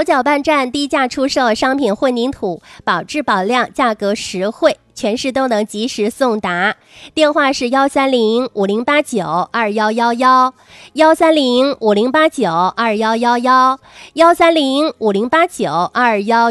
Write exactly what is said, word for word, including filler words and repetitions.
手搅拌站低价出售商品混凝土，保质保量，价格实惠，全市都能及时送达。电话是幺三零五零八九二幺幺幺，幺三零五零八九二幺幺幺，幺三零五零八九二幺。